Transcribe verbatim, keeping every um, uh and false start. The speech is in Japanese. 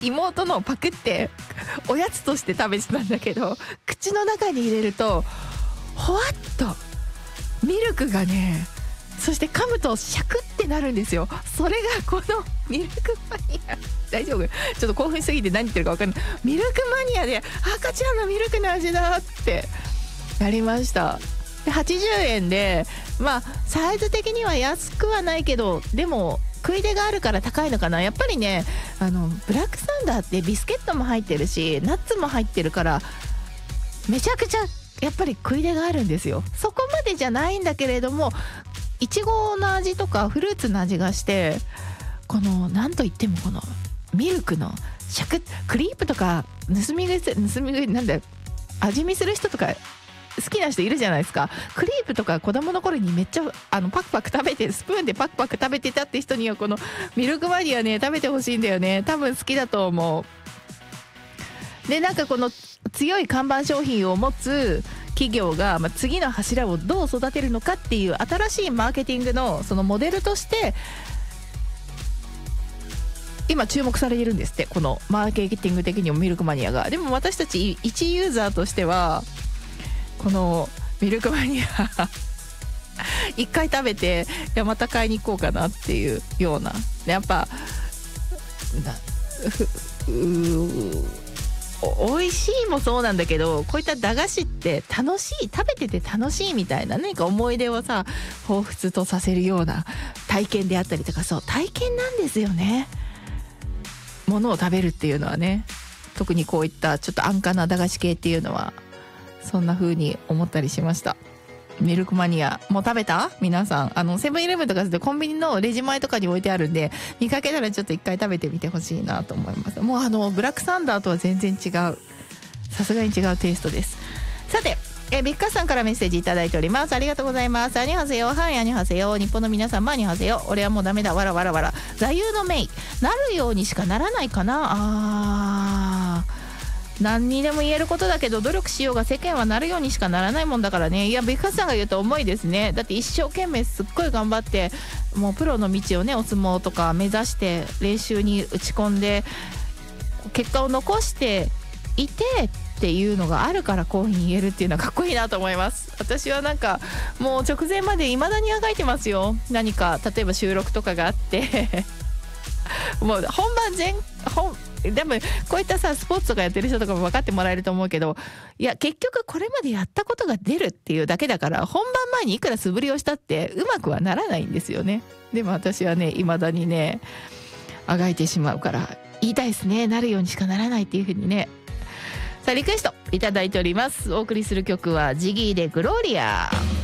妹のをパクっておやつとして食べてたんだけど、口の中に入れるとほわっとミルクがね、そして噛むとシャクってなるんですよ。それがこのミルクマニア、大丈夫？ちょっと興奮しすぎて何言ってるか分かんない。ミルクマニアで赤ちゃんのミルクの味だってやりました。ではちじゅうえんで、まあサイズ的には安くはないけど、でも食い出があるから高いのかな。やっぱりね、あのブラックサンダーってビスケットも入ってるしナッツも入ってるから、めちゃくちゃやっぱり食い出があるんですよ。そこまでじゃないんだけれども、いちごの味とかフルーツの味がして、このなんといってもこのミルクのシャクッ、クリープとか盗み食いす盗み食いなんだよ、味見する人とか好きな人いるじゃないですか。クリープとか子供の頃にめっちゃあのパクパク食べて、スプーンでパクパク食べてたって人にはこのミルクマニアね食べてほしいんだよね。多分好きだと思う。でなんかこの強い看板商品を持つ企業が、まあ、次の柱をどう育てるのかっていう新しいマーケティングのそのモデルとして今注目されてるんですって、このマーケティング的にもミルクマニアが。でも私たち一ユーザーとしてはこのミルクマニア一回食べて、いやまた買いに行こうかなっていうような、やっぱなうお美味しいもそうなんだけど、こういった駄菓子って楽しい、食べてて楽しいみたいな、何か思い出をさ彷彿とさせるような体験であったりとか、そう体験なんですよね、ものを食べるっていうのはね。特にこういったちょっと安価な駄菓子系っていうのはそんな風に思ったりしました。ミルクマニアもう食べた？皆さんあのセブンイレブンとかでコンビニのレジ前とかに置いてあるんで、見かけたらちょっと一回食べてみてほしいなと思います。もうあのブラックサンダーとは全然違う、さすがに違うテイストです。さてえビッカさんからメッセージいただいております。ありがとうございます。アニハセヨ、はいアニハセヨ、日本の皆様アニハセヨ。俺はもうダメだ、わらわらわら、座右の銘、なるようにしかならないかな。あー何にでも言えることだけど、努力しようが世間はなるようにしかならないもんだからね。いやビッカさんが言うと重いですね。だって一生懸命すっごい頑張ってもうプロの道をね、お相撲とか目指して練習に打ち込んで結果を残していてっていうのがあるから、こういうふうに言えるっていうのはかっこいいなと思います。私はなんかもう直前まで未だにあがいてますよ。何か例えば収録とかがあってもう本番前本でもこういったさスポーツとかやってる人とかも分かってもらえると思うけど、いや結局これまでやったことが出るっていうだけだから、本番前にいくら素振りをしたってうまくはならないんですよね。でも私はね未だにねあがいてしまうから言いたいですね。なるようにしかならないっていう風にね。さあリクエストいただいております。お送りする曲はジギーでグローリア。